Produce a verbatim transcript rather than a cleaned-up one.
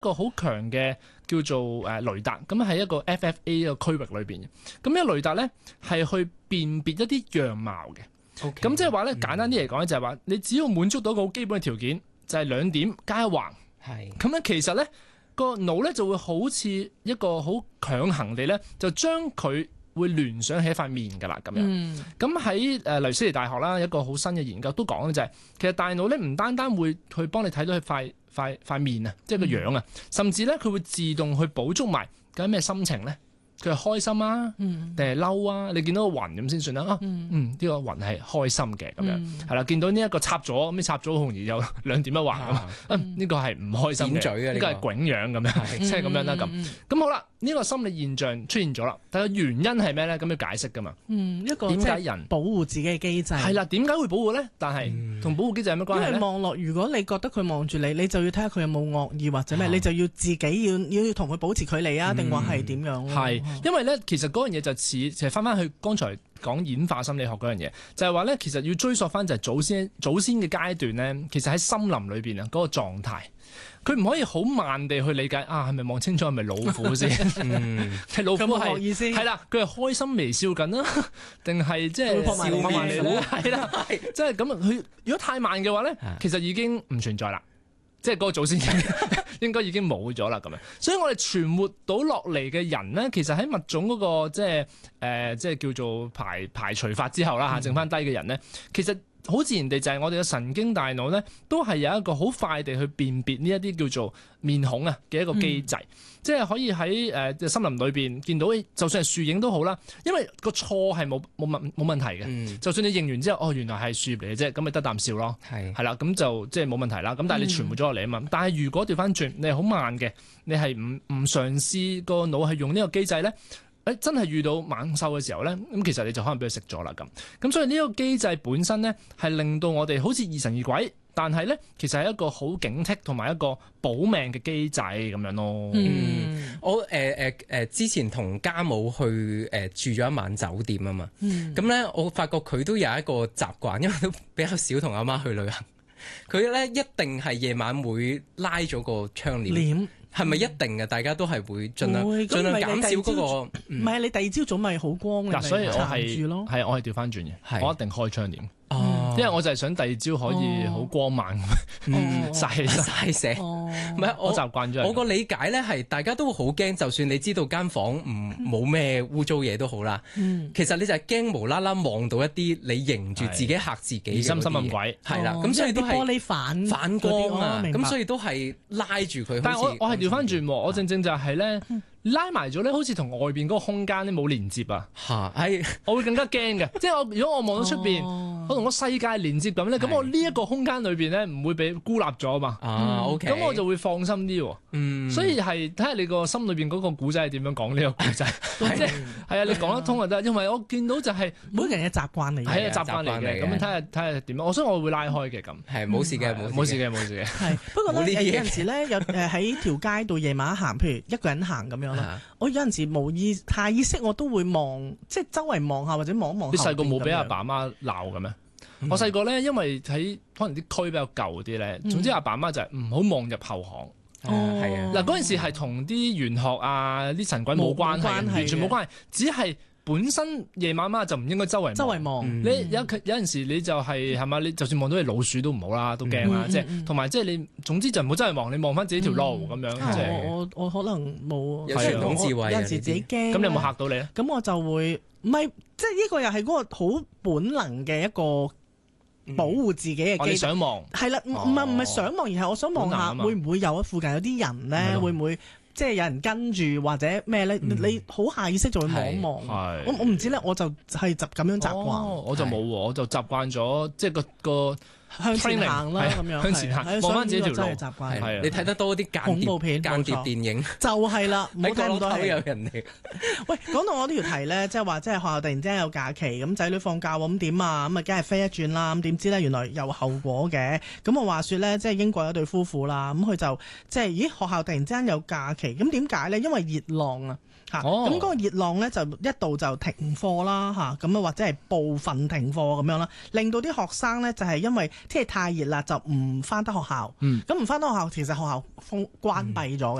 個好強嘅叫做誒雷達，咁喺一個 F F A 個區域裏邊嘅。咁呢個雷達咧係去辨別一啲樣貌嘅。咁 Okay, 即係話咧，簡單啲嚟講咧，就係話你只要滿足到一個好基本嘅條件，就係、是、兩點加一橫。 係咁咧，其實咧個腦咧就會好似一個好強行地咧，就將佢會聯想起一塊面㗎啦，咁樣。咁喺誒黎斯尼大學啦，一個好新嘅研究都講嘅就係、是，其實大腦咧唔單單會去幫你睇到佢塊塊塊面啊，即係個樣啊，嗯、甚至咧佢會自動去捕捉埋究竟咩心情咧。佢係開心啊，定係嬲啊？你見到個雲咁先算啦。啊，嗯，呢個雲係開心嘅咁樣，係啦。見到呢一個插咗，咁插咗好容易有兩點一橫咁啊。呢個係唔開心嘅，呢個係囧樣咁樣，即係咁樣啦咁。咁好啦，呢個心理現象出現咗啦，但係原因係咩咧？咁要解釋噶嘛。 嗯，一個點解人保護自己嘅機制係啦？點解會保護咧？但係同保護機制有乜關係咧？ 因為望落，如果你覺得佢望住你，你就要睇下佢有冇惡意或者咩，你就要自己要要要同佢保持距離啊，定話係點樣？ 係，因為咧，其實嗰樣嘢就似，其實翻翻去剛才講演化心理學嗰樣嘢，就係話咧，其實要追溯翻就係祖先祖先嘅階段咧，其實喺森林裏邊啊嗰個狀態，佢唔可以好慢地去理解啊，係咪望清楚係咪老虎先？ 嗯， 係老虎係意思係啦，佢係開心微笑緊啦，定係即係笑面虎？係啦，即係咁佢如果太慢嘅話咧，其實已經唔存在啦。即係嗰個祖先應該已經冇咗啦咁樣，所以我哋存活到落嚟嘅人咧，其實喺物種嗰、那個即係誒、呃、即係叫做排排除法之後啦嚇，剩翻低嘅人咧，其實好自然地就係我哋嘅神經大腦咧，都係有一個好快地去辨別呢一啲叫做面孔啊嘅一個機制，嗯、即係可以喺誒、呃、森林裏邊見到，就算係樹影都好啦，因為個錯係冇冇問冇問題嘅，嗯、就算你認完之後，哦原來係樹葉嚟嘅啫，咁咪得啖笑咯，係係啦，咁就即係冇問題啦。咁但係你存活咗落嚟啊嘛，嗯、但係如果調翻轉，你係好慢嘅，你係唔唔嘗試個腦係用呢個機制咧。誒真係遇到猛獸嘅時候咧，咁其實你就可能俾佢食咗啦咁。咁所以呢個機制本身咧，係令到我哋好似疑神疑鬼，但係咧其實係一個好警惕同埋一個保命嘅機制咁樣咯。 嗯，我誒誒誒之前同家母去誒、呃、住咗一晚酒店啊嘛。咁咧、嗯、我發覺佢都有一個習慣，因為都比較少同阿媽去旅行。佢咧一定係夜晚會拉咗個窗簾。係咪一定嘅？大家都係會盡量會盡量減少嗰個。唔係你第二朝早咪好光嘅， 所以我係住咯。 係我係調翻轉嘅，我一定開窗簾。 哦， 因為我就係想第二朝可以好光猛咁曬曬射。唔係我習慣咗。 我個理解咧係大家都好驚，就算你知道間房唔冇咩污糟嘢都好啦。其實你就係驚無啦啦望到一啲你迎住自己嚇自己嘅心心咁鬼。 係啦，咁所以都係玻璃反反光啊。咁所以都係拉住佢。 但係我我係調翻轉喎，我正正就係咧。拉埋咗咧，好似同外邊嗰個空間咧冇連接啊！嚇，係我會更加驚嘅。即係我如果我望到出邊，哦、我同個世界連接咁咧，咁是我呢一個空間裏邊咧唔會俾孤立咗啊嘛。啊 OK，咁我就會放心啲喎。嗯，所以係睇下你個心裏邊嗰個古仔係點樣講呢個古仔。即係係啊，你講得通就得。因為我見到就係每個人嘅習慣嚟嘅， 係啊習慣嚟嘅。咁睇下睇下點樣。我所以我會拉開嘅咁。 係冇事嘅，冇事嘅，冇事嘅。 係不過咧，有陣時咧，有誒喺條街度夜晚行，譬如一個人行咁樣。我有陣時無意下意識我都會望，即係周圍望下或者望一望。 你細個冇俾阿爸阿媽鬧嘅咩？嗯、我細個咧，因為喺可能啲區比較舊啲咧，總之阿爸阿媽就係唔好望入後巷。 哦， 係啊。 嗱嗰陣時係同啲玄學啊、啲神鬼冇關係，完全冇關係，只係。本身夜晚晚就唔應該周圍周圍望， 你有有陣時你就係係嘛，你就算望到隻老鼠都唔好啦，都驚啦，即係同埋即係你總之就唔好周圍望，你望翻自己條路咁樣。 我我可能冇有傳統智慧， 有陣時自己驚。 咁你有冇嚇到你咧？ 咁我就會唔係，即係呢個又係嗰個好本能嘅一個保護自己嘅機制。 你想望係啦，唔唔係唔係想望，而係我想望下會唔會有附近有啲人咧，會唔會？即係有人跟住或者咩咧？嗯、你好下意識就會望一望。我我唔知咧，我就係就咁樣習慣。 哦、我就冇喎，我就習慣咗，即係個個。 向前行啦，咁樣向前行，望翻自己條路。 習慣係你睇得多啲間恐怖片、 間諜電影， 就係啦。 喺角落頭有人嚟。 喂，講到我呢條題咧，即係話，即係學校突然之間有假期，咁仔女放假喎，咁點啊？咁啊，梗係飛一轉啦。咁點知咧，原來有後果嘅。咁我話説咧，即係英國有對夫婦啦，咁佢就即係，咦？學校突然之間有假期，咁點解咧？因為熱浪啊。嚇，咁嗰個熱浪咧就一度就停課啦嚇，咁啊或者係部分停課咁樣啦，令到啲學生咧就係因為天氣太熱啦，就唔翻得學校。 嗯咁唔翻得學校，其實學校封關閉咗